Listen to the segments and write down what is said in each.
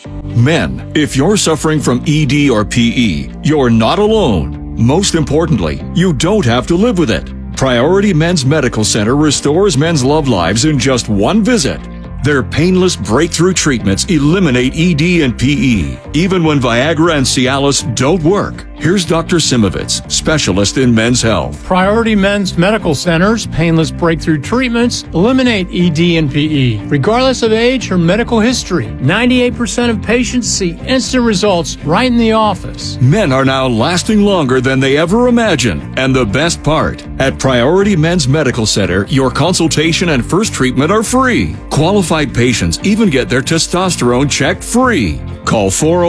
Men, if you're suffering from ED or PE, you're not alone. Most importantly, you don't have to live with it. Priority Men's Medical Center restores men's love lives in just one visit. Their painless breakthrough treatments eliminate ED and PE, even when Viagra and Cialis don't work. Here's Dr. Simovitz, specialist in men's health. Priority Men's Medical Center's painless breakthrough treatments eliminate ED and PE, regardless of age or medical history. 98% of patients see instant results right in the office. Men are now lasting longer than they ever imagined. And the best part, at Priority Men's Medical Center, your consultation and first treatment are free. Qualified patients even get their testosterone checked free. Call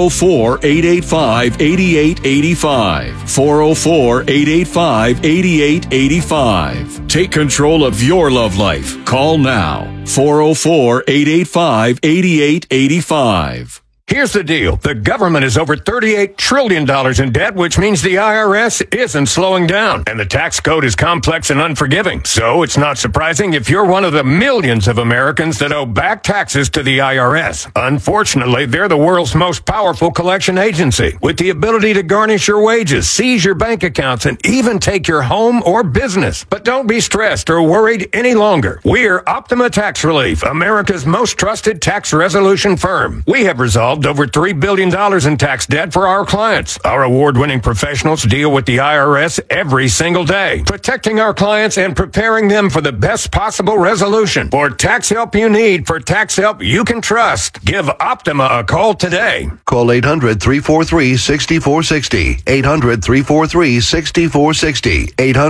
404-885-8885. 404-885-8885. Take control of your love life. Call now. 404-885-8885. Here's the deal. The government is over $38 trillion in debt, which means the IRS isn't slowing down. And the tax code is complex and unforgiving. So it's not surprising if you're one of the millions of Americans that owe back taxes to the IRS. Unfortunately, they're the world's most powerful collection agency, with the ability to garnish your wages, seize your bank accounts, and even take your home or business. But don't be stressed or worried any longer. We're Optima Tax Relief, America's most trusted tax resolution firm. We have resolved over $3 billion in tax debt for our clients. Our award-winning professionals deal with the IRS every single day, protecting our clients and preparing them for the best possible resolution. For tax help you need, for tax help you can trust, give Optima a call today. Call 800-343-6460. 800-343-6460.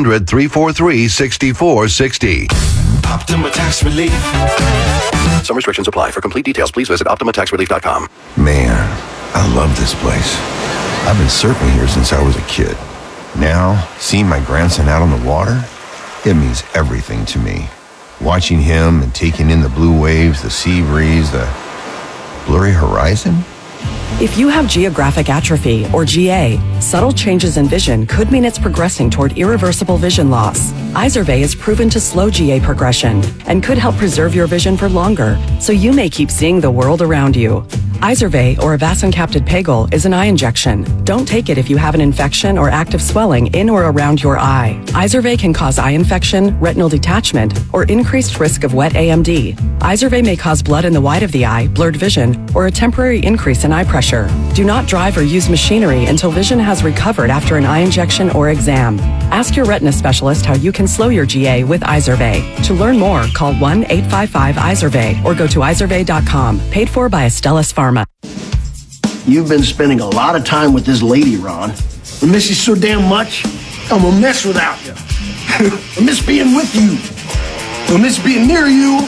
800-343-6460. Optima Tax Relief. Some restrictions apply. For complete details, please visit OptimaTaxRelief.com. Man, I love this place. I've been surfing here since I was a kid. Now, seeing my grandson out on the water, it means everything to me. Watching him and taking in the blue waves, the sea breeze, the blurry horizon. If you have geographic atrophy, or GA, subtle changes in vision could mean it's progressing toward irreversible vision loss. Izervay is proven to slow GA progression and could help preserve your vision for longer, so you may keep seeing the world around you. Izervay, or avacincaptad pegol, is an eye injection. Don't take it if you have an infection or active swelling in or around your eye. Izervay can cause eye infection, retinal detachment, or increased risk of wet AMD. Izervay may cause blood in the white of the eye, blurred vision, or a temporary increase in eye pressure. Do not drive or use machinery until vision has recovered after an eye injection or exam. Ask your retina specialist how you can slow your GA with Izervay. To learn more, call 1-855-IZERVAY or go to izervay.com. Paid for by Astellas Pharma. You've been spending a lot of time with this lady, Ron. I miss you so damn much. I'm a mess without you. I miss being with you. I miss being near you.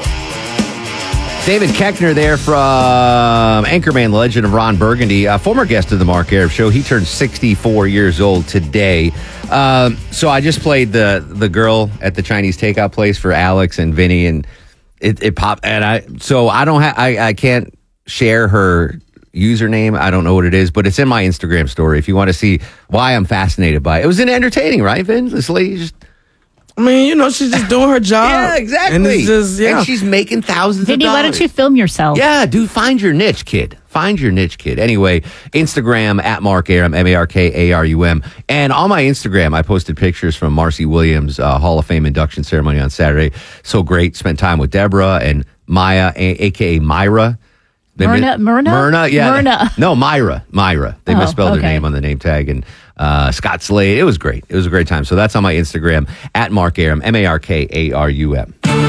David Koechner there from Anchorman, Legend of Ron Burgundy, a former guest of the Mark Arum Show. He turned 64 years old today. So I just played the girl at the Chinese takeout place for Alex and Vinny, and it popped. And I can't share her username. I don't know what it is, but it's in my Instagram story if you want to see why I'm fascinated by it. It was entertaining, right, Vin? This lady just... I mean, she's just doing her job. Yeah, exactly. And it's just, and she's making thousands Vinny, of dollars. why don't you film yourself? Yeah, dude, find your niche, kid. Find your niche, kid. Anyway, Instagram at Mark Arum, MarkArum. And on my Instagram, I posted pictures from Marcy Williams' Hall of Fame induction ceremony on Saturday. So great. Spent time with Deborah and Maya, a.k.a. Myra. Myrna? Yeah. Myrna. No, Myra. They misspelled her name on the name tag. And Scott Slade. It was great. It was a great time. So that's on my Instagram at Mark Arum, MarkArum.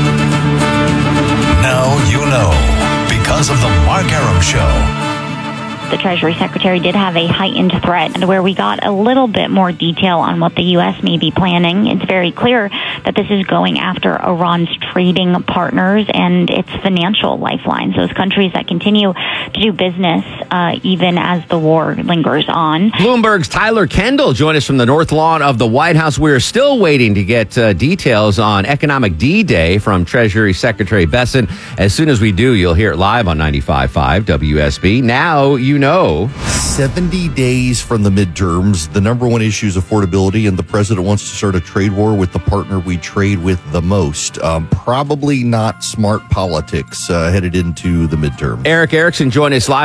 Now you know, because of the Mark Arum Show. The Treasury Secretary did have a heightened threat where we got a little bit more detail on what the U.S. may be planning. It's very clear that this is going after Iran's trading partners and its financial lifelines, those countries that continue to do business even as the war lingers on. Bloomberg's Tyler Kendall joined us from the North Lawn of the White House. We're still waiting to get details on Economic D-Day from Treasury Secretary Bessent. As soon as we do, you'll hear it live on 95.5 WSB. Now you know. 70 days from the midterms, the number one issue is affordability, and the president wants to start a trade war with the partner we trade with the most. Probably not smart politics headed into the midterm. Eric Erickson joined us live